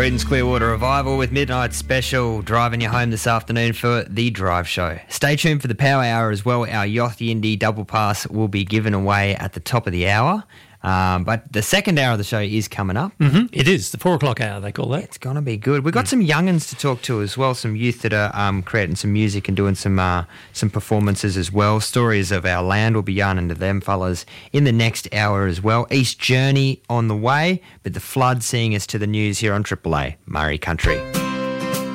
Creedence Clearwater Revival with Midnight Special driving you home this afternoon for The Drive Show. Stay tuned for the Power Hour as well. Our Yoth Yindi double pass will be given away at the top of the hour. But the second hour of the show is coming up. Mm-hmm. It is, the 4 o'clock hour, they call that. It's going to be good. We've got some young'uns to talk to as well, some youth that are creating some music and doing some performances as well. Stories of our land will be yarning to them fellas in the next hour as well. East Journey on the way, but the flood seeing us to the news here on Triple A, Murray Country.